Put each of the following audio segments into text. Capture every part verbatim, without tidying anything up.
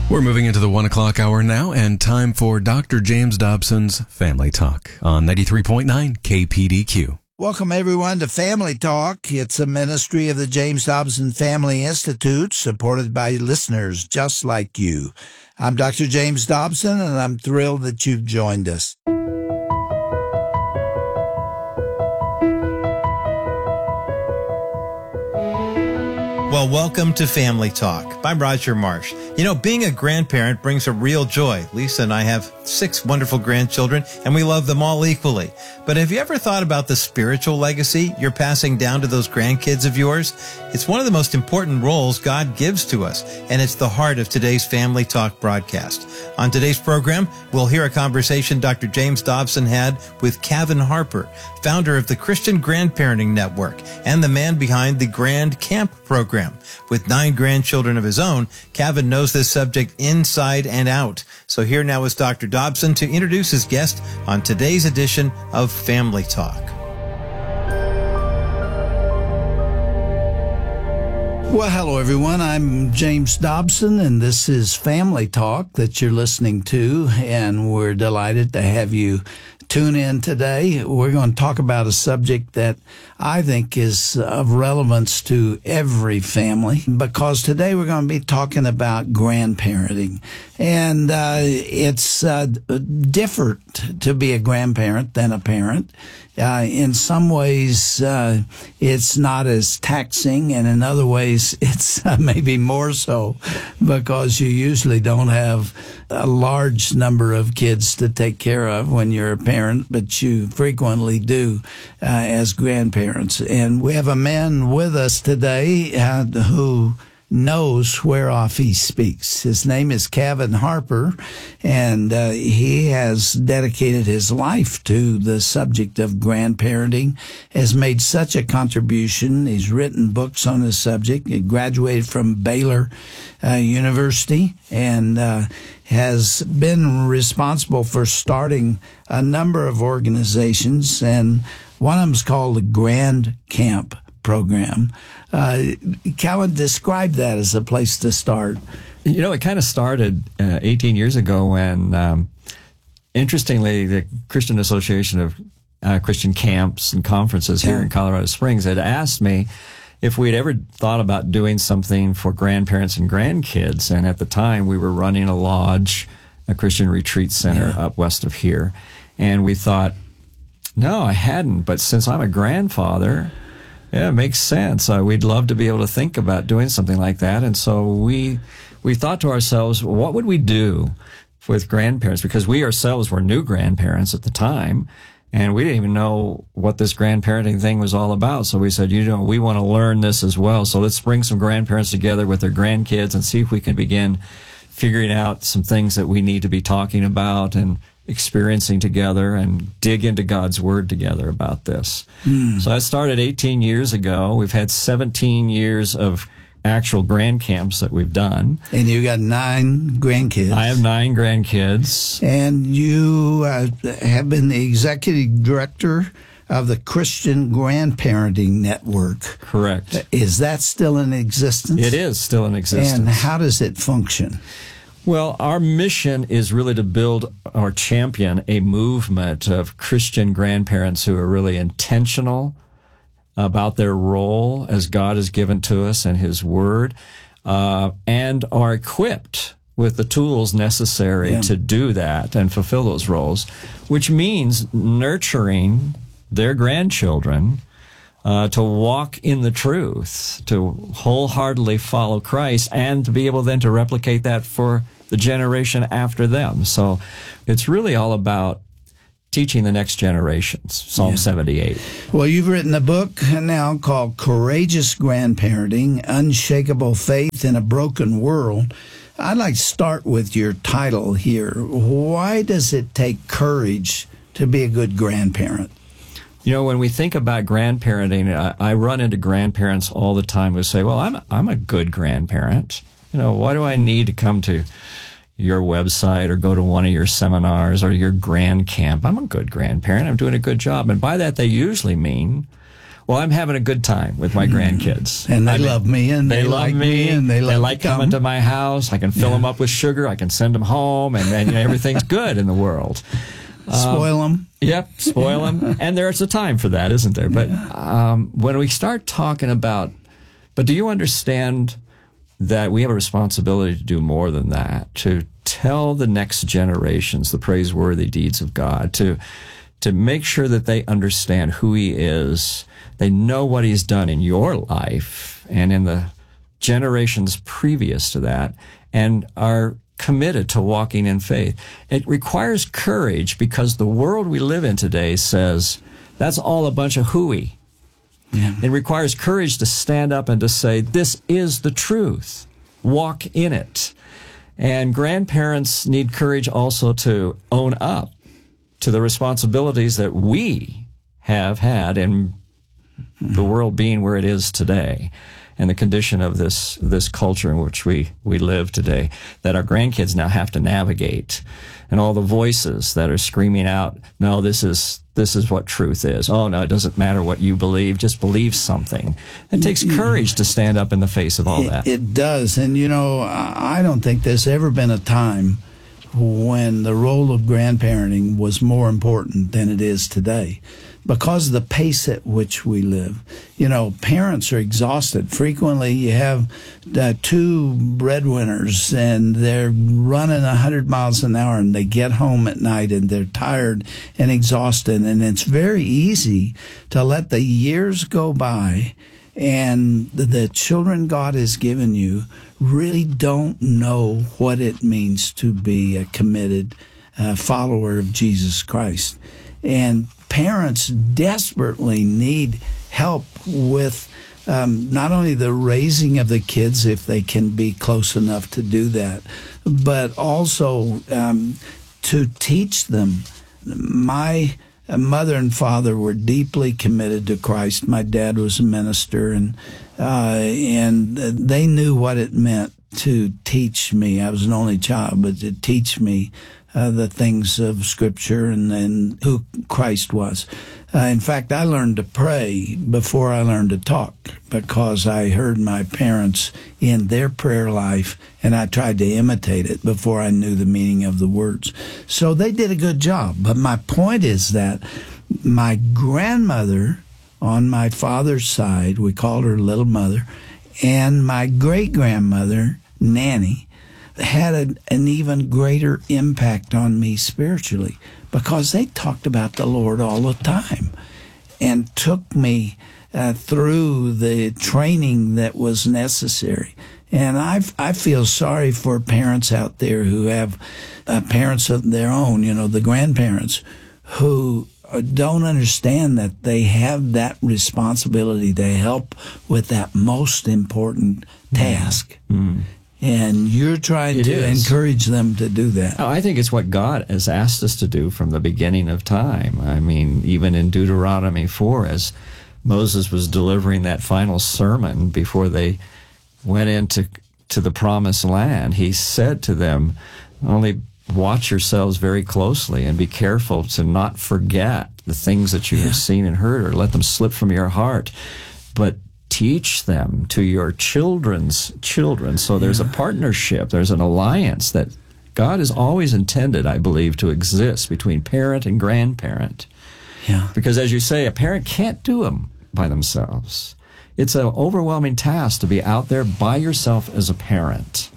We're moving into the one o'clock hour now, and time for Doctor James Dobson's Family Talk on ninety-three point nine K P D Q. Welcome, everyone, to Family Talk. It's a ministry of the James Dobson Family Institute, supported by listeners just like you. I'm Doctor James Dobson, and I'm thrilled that you've joined us. Well, welcome to Family Talk. I'm Roger Marsh. You know, being a grandparent brings a real joy. Lisa and I have six wonderful grandchildren, and we love them all equally. But have you ever thought about the spiritual legacy you're passing down to those grandkids of yours? It's one of the most important roles God gives to us, and it's the heart of today's Family Talk broadcast. On today's program, we'll hear a conversation Doctor James Dobson had with Kevin Harper, founder of the Christian Grandparenting Network and the man behind the Grand Camp program. With nine grandchildren of his own, Kevin knows this subject inside and out. So here now is Doctor Dobson to introduce his guest on today's edition of Family Talk. Well, hello, everyone. I'm James Dobson, and this is Family Talk that you're listening to, and we're delighted to have you tune in today. We're going to talk about a subject that I think is of relevance to every family, because today we're going to be talking about grandparenting. And uh, it's uh, different to be a grandparent than a parent. Uh, in some ways, uh, it's not as taxing, and in other ways, it's uh, maybe more so, because you usually don't have a large number of kids to take care of when you're a parent, but you frequently do uh, as grandparents. And we have a man with us today uh, who knows whereof he speaks. His name is Kevin Harper, and uh, he has dedicated his life to the subject of grandparenting, has made such a contribution. He's written books on the subject. He graduated from Baylor uh, University and uh, has been responsible for starting a number of organizations, and one of them is called the Grand Camp program. Uh, Calvin, describe that as a place to start. You know, it kind of started uh, eighteen years ago when, um, interestingly, the Christian Association of uh, Christian Camps and Conferences here yeah. in Colorado Springs had asked me if we'd ever thought about doing something for grandparents and grandkids. And at the time, we were running a lodge, a Christian retreat center yeah. up west of here. And we thought, no, I hadn't. But since I'm a grandfather, yeah, it makes sense. Uh, we'd love to be able to think about doing something like that. And so we we thought to ourselves, what would we do with grandparents? Because we ourselves were new grandparents at the time, and we didn't even know what this grandparenting thing was all about. So we said, you know, we want to learn this as well. So let's bring some grandparents together with their grandkids and see if we can begin figuring out some things that we need to be talking about and experiencing together and dig into God's Word together about this. Mm. So I started eighteen years ago. We've had seventeen years of actual grand camps that we've done. And you got nine grandkids. I have nine grandkids. And you uh, have been the executive director of the Christian Grandparenting Network. Correct. Is that still in existence? It is still in existence. And how does it function? Well, our mission is really to build or champion a movement of Christian grandparents who are really intentional about their role as God has given to us in His Word, uh, and are equipped with the tools necessary yeah. to do that and fulfill those roles, which means nurturing their grandchildren Uh, to walk in the truth, to wholeheartedly follow Christ, and to be able then to replicate that for the generation after them. So it's really all about teaching the next generations, Psalm yeah. seventy-eight. Well, you've written a book now called Courageous Grandparenting, Unshakable Faith in a Broken World. I'd like to start with your title here. Why does it take courage to be a good grandparent? You know, when we think about grandparenting, I, I run into grandparents all the time who say, well, I'm, I'm a good grandparent. You know, why do I need to come to your website or go to one of your seminars or your grand camp? I'm a good grandparent. I'm doing a good job. And by that, they usually mean, well, I'm having a good time with my grandkids. And they I mean, love me, and they, they love like me, me, and they, they love like to come. coming to my house. I can fill Yeah. them up with sugar. I can send them home, and, and you know, everything's good in the world. Spoil them. Yep, spoil them. And there's a time for that, isn't there? But um, when we start talking about, but do you understand that we have a responsibility to do more than that, to tell the next generations the praiseworthy deeds of God, to to make sure that they understand who He is, they know what He's done in your life and in the generations previous to that, and are committed to walking in faith. It requires courage because the world we live in today says that's all a bunch of hooey. Yeah. It requires courage to stand up and to say, this is the truth. Walk in it. And grandparents need courage also to own up to the responsibilities that we have had in the world being where it is today, and the condition of this this culture in which we, we live today, that our grandkids now have to navigate, and all the voices that are screaming out, no, this is this is what truth is. Oh, no, it doesn't matter what you believe, just believe something. It takes courage to stand up in the face of all that. It, it does. And, you know, I don't think there's ever been a time when the role of grandparenting was more important than it is today, because of the pace at which we live. You know, parents are exhausted. Frequently, you have uh, two breadwinners, and they're running one hundred miles an hour, and they get home at night, and they're tired and exhausted. And it's very easy to let the years go by, and the, the children God has given you really don't know what it means to be a committed uh, follower of Jesus Christ. And parents desperately need help with um, not only the raising of the kids, if they can be close enough to do that, but also um, to teach them. My mother and father were deeply committed to Christ. My dad was a minister, and uh, and they knew what it meant to teach me. I was an only child, but to teach me Uh, the things of Scripture and, and who Christ was. Uh, in fact, I learned to pray before I learned to talk, because I heard my parents in their prayer life, and I tried to imitate it before I knew the meaning of the words. So they did a good job. But my point is that my grandmother on my father's side, we called her Little Mother, and my great-grandmother, Nanny, had a, an even greater impact on me spiritually, because they talked about the Lord all the time and took me uh, through the training that was necessary. And I I feel sorry for parents out there who have uh, parents of their own, you know, the grandparents, who don't understand that they have that responsibility to help with that most important task. Mm. And you're trying It to is. encourage them to do that. Oh, I think it's what God has asked us to do from the beginning of time. I mean, even in Deuteronomy four, as Moses was delivering that final sermon before they went into to the promised land, he said to them, only watch yourselves very closely and be careful to not forget the things that you Yeah. have seen and heard, or let them slip from your heart. But teach them to your children's children. So there's a partnership, there's an alliance that God has always intended, I believe, to exist between parent and grandparent. Yeah. Because as you say, a parent can't do them by themselves. It's an overwhelming task to be out there by yourself as a parent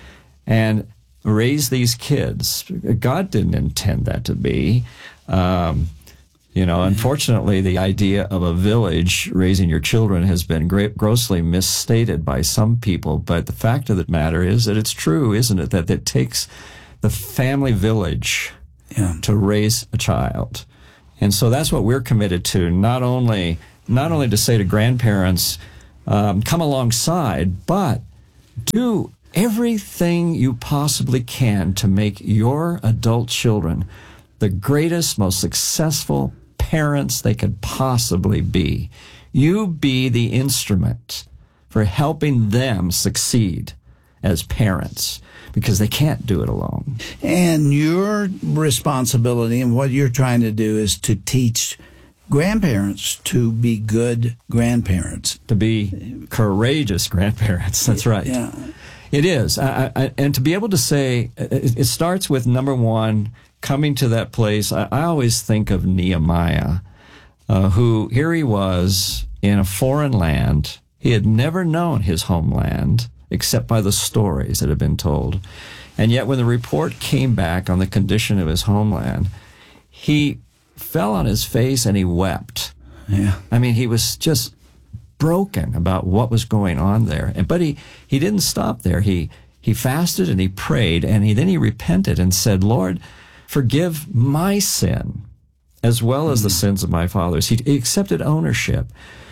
and raise these kids. God didn't intend that to be. Um, You know, unfortunately, the idea of a village raising your children has been gra- grossly misstated by some people. But the fact of the matter is that it's true, isn't it, that it takes the family village Yeah. to raise a child. And so that's what we're committed to, not only not only to say to grandparents, um, come alongside, but do everything you possibly can to make your adult children the greatest, most successful parents they could possibly be. You be the instrument for helping them succeed as parents, because they can't do it alone. And your responsibility and what you're trying to do is to teach grandparents to be good grandparents. To be courageous grandparents. That's right. Yeah. It is. I, I, and to be able to say, it, it starts with, number one, coming to that place. I, I always think of Nehemiah, uh, who, here he was in a foreign land. He had never known his homeland except by the stories that had been told. And yet when the report came back on the condition of his homeland, he fell on his face and he wept. Yeah. I mean, he was just broken about what was going on there. And but he, he didn't stop there. He he fasted and he prayed, and he then he repented and said, Lord, forgive my sin as well as the sins of my fathers. He, he accepted ownership.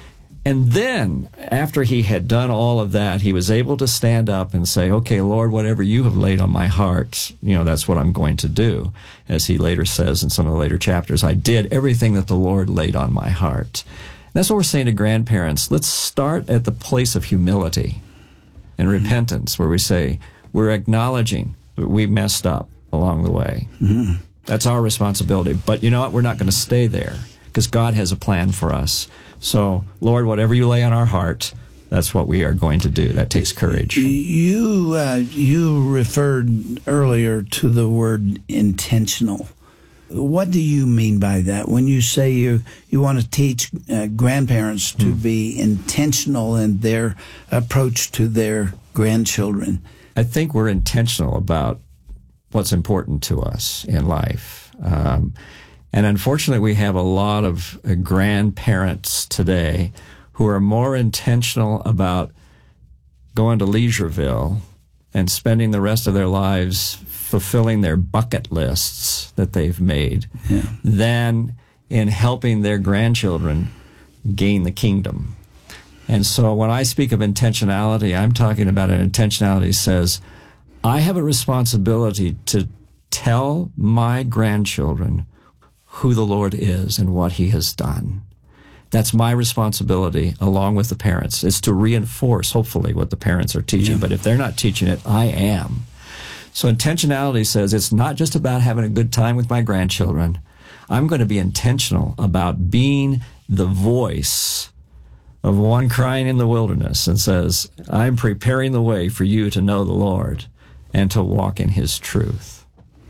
And then, after he had done all of that, he was able to stand up and say, okay, Lord, whatever you have laid on my heart, you know, that's what I'm going to do. As he later says in some of the later chapters, I did everything that the Lord laid on my heart. That's what we're saying to grandparents. Let's start at the place of humility and mm-hmm. repentance, where we say, we're acknowledging that we messed up along the way. Mm-hmm. That's our responsibility. But you know what? We're not going to stay there, because God has a plan for us. So, Lord, whatever you lay on our heart, that's what we are going to do. That takes courage. You uh, you referred earlier to the word intentional. What do you mean by that? When you say you, you want to teach uh, grandparents to mm. be intentional in their approach to their grandchildren? I think we're intentional about what's important to us in life. Um, and unfortunately, we have a lot of uh, grandparents today who are more intentional about going to Leisureville and spending the rest of their lives fulfilling their bucket lists that they've made yeah. than in helping their grandchildren gain the kingdom. And so when I speak of intentionality, I'm talking about an intentionality that says, I have a responsibility to tell my grandchildren who the Lord is and what he has done. That's my responsibility, along with the parents, is to reinforce, hopefully, what the parents are teaching. Yeah. But if they're not teaching it, I am. So intentionality says it's not just about having a good time with my grandchildren. I'm going to be intentional about being the voice of one crying in the wilderness and says, I'm preparing the way for you to know the Lord and to walk in his truth.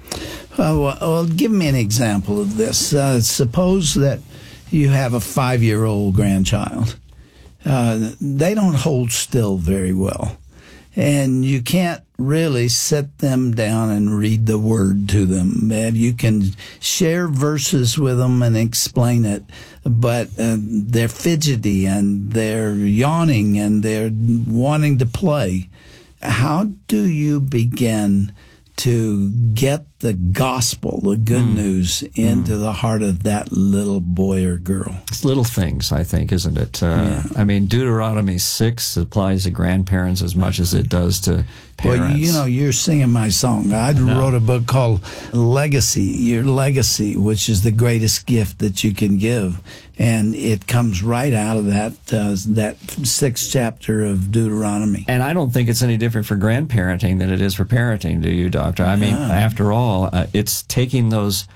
Uh, well, well, give me an example of this. Uh, suppose that you have a five-year-old grandchild. Uh, they don't hold still very well. And you can't really sit them down and read the word to them. You can share verses with them and explain it, but uh, they're fidgety and they're yawning and they're wanting to play. How do you begin to get the gospel, the good mm. news, into mm. the heart of that little boy or girl? It's little things, I think, isn't it? Uh, yeah. I mean, Deuteronomy six applies to grandparents as much as it does to parents. Well, you know, you're singing my song. I no. wrote a book called Legacy, Your Legacy, which is the greatest gift that you can give. And it comes right out of that uh, that sixth chapter of Deuteronomy. And I don't think it's any different for grandparenting than it is for parenting, do you, Doctor? I mean, yeah. after all, uh, it's taking those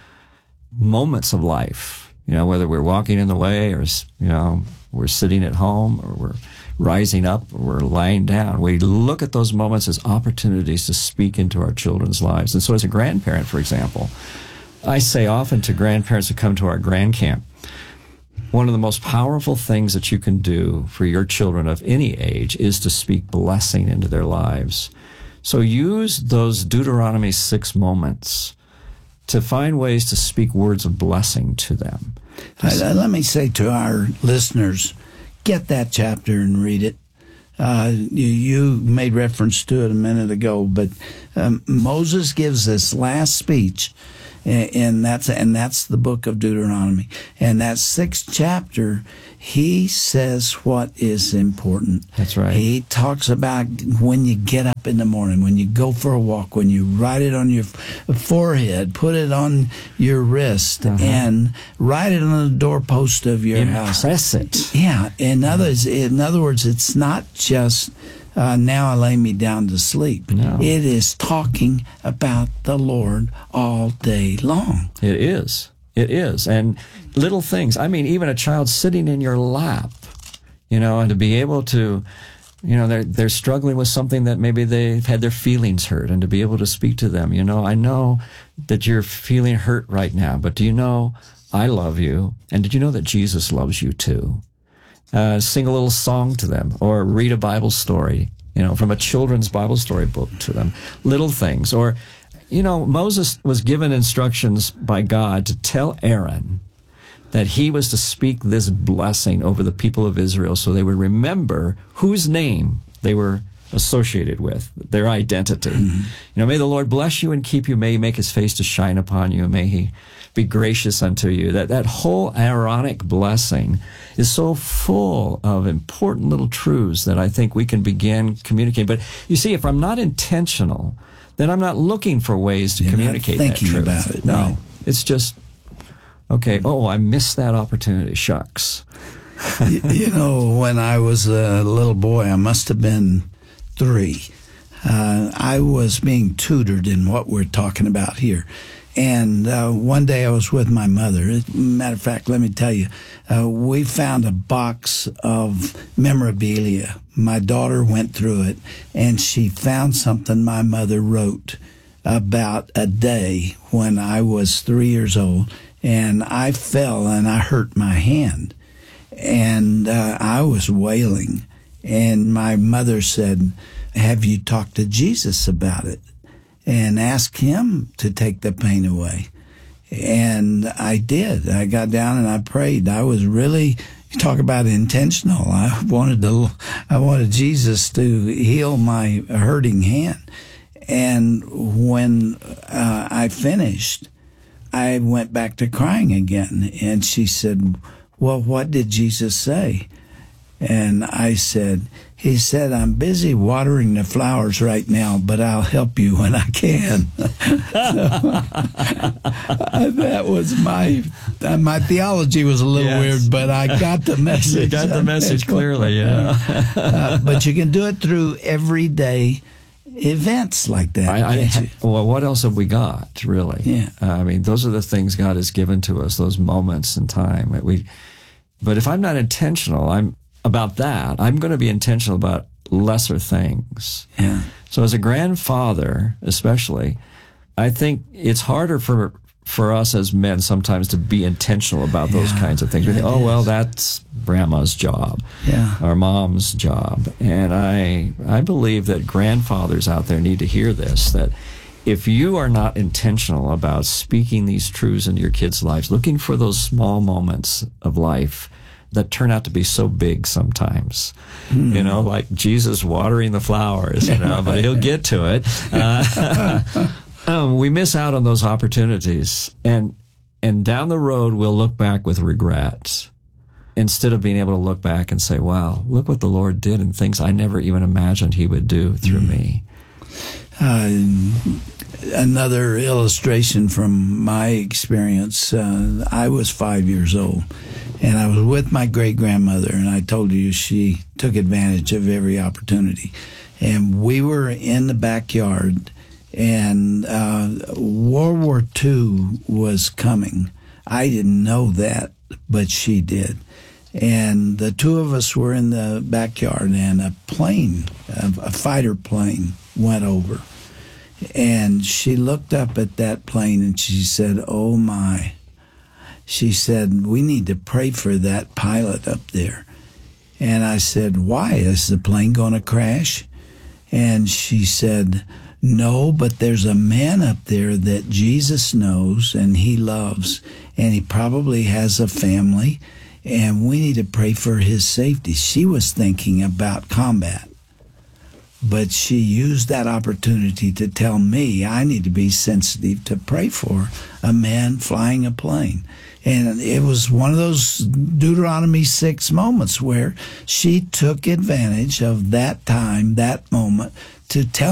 moments of life, you know, whether we're walking in the way or, you know, we're sitting at home or we're rising up or we're lying down. We look at those moments as opportunities to speak into our children's lives. And so as a grandparent, for example, I say often to grandparents who come to our grand camp, one of the most powerful things that you can do for your children of any age is to speak blessing into their lives. So use those Deuteronomy six moments to find ways to speak words of blessing to them. Uh, let me say to our listeners, get that chapter and read it. Uh, you, you made reference to it a minute ago, but um, Moses gives this last speech, and that's and that's the book of Deuteronomy. And that sixth chapter, he says what is important. That's right. He talks about when you get up in the morning, when you go for a walk, when you write it on your forehead, put it on your wrist, uh-huh. and write it on the doorpost of your Impress house. Impress it. Yeah. In others, in other words, it's not just Uh, now I lay me down to sleep. No. It is talking about the Lord all day long. It is. It is. And little things. I mean, even a child sitting in your lap, you know, and to be able to, you know, they're, they're struggling with something that maybe they've had their feelings hurt, and to be able to speak to them, you know, I know that you're feeling hurt right now, but do you know I love you? And did you know that Jesus loves you too? Uh, sing a little song to them, or read a Bible story, you know, from a children's Bible story book to them. Little things. Or, you know, Moses was given instructions by God to tell Aaron that he was to speak this blessing over the people of Israel so they would remember whose name they were associated with, their identity. Mm-hmm. You know, may the Lord bless you and keep you. May he make his face to shine upon you. May he be gracious unto you. That that whole Aaronic blessing is so full of important little truths that I think we can begin communicating. But you see, if I'm not intentional, then I'm not looking for ways to You're communicate not that thinking truth. about it. No, Right. It's just, okay, oh, I missed that opportunity. Shucks. you, you know, when I was a little boy, I must have been three. Uh, I was being tutored in what we're talking about here. And uh, one day I was with my mother. Matter of fact, let me tell you, uh, we found a box of memorabilia. My daughter went through it, and she found something my mother wrote about a day when I was three years old, and I fell and I hurt my hand. And uh, I was wailing. And my mother said, have you talked to Jesus about it? And ask him to take the pain away. And I did. I got down and I prayed. I was really, you talk about intentional. I wanted to, I wanted Jesus to heal my hurting hand. And when uh, I finished, I went back to crying again. And she said, well, what did Jesus say? And I said, he said, I'm busy watering the flowers right now, but I'll help you when I can. So, that was my, uh, my theology was a little Yes. weird, but I got the message. You got the message clearly, yeah. uh, but you can do it through everyday events like that. I, I, can't you? well, what else have we got, really? Yeah. Uh, I mean, those are the things God has given to us, those moments in time. That we, but if I'm not intentional, I'm about that, I'm going to be intentional about lesser things. Yeah. So as a grandfather, especially, I think it's harder for for us as men sometimes to be intentional about those Yeah, kinds of things. We think, it oh, well, is. that's grandma's job, Yeah. or mom's job. And I I believe that grandfathers out there need to hear this, that if you are not intentional about speaking these truths into your kids' lives, looking for those small moments of life that turn out to be so big sometimes, mm. you know, like Jesus watering the flowers, you know, but he'll get to it. Uh, um, we miss out on those opportunities, and and down the road we'll look back with regret instead of being able to look back and say, wow, look what the Lord did and things I never even imagined he would do through mm. me. Uh, another illustration from my experience, uh, I was five years old. And I was with my great-grandmother, and I told you she took advantage of every opportunity. And we were in the backyard, and uh, World War Two was coming. I didn't know that, but she did. And the two of us were in the backyard, and a plane, a, a fighter plane, went over. And she looked up at that plane, and she said, oh, my. She said, we need to pray for that pilot up there. And I said, why? Is the plane going to crash? And she said, no, but there's a man up there that Jesus knows and he loves, and he probably has a family, and we need to pray for his safety. She was thinking about combat, but she used that opportunity to tell me I need to be sensitive to pray for a man flying a plane. And it was one of those Deuteronomy six moments where she took advantage of that time, that moment, to tell